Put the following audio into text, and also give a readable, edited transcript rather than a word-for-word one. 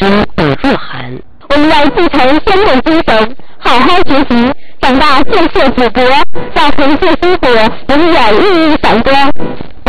心本恶寒。 我们要继承先辈精神，好好学习，长大建设祖国，让城市生活永远熠熠闪光。